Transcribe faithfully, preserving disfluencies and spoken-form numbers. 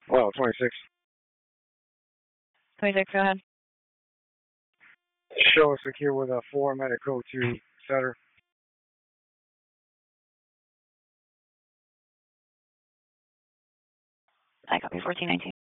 Well, twenty-six. twenty-six, go ahead. Show us secure with a four medical to Sutter. I copy fourteen nineteen.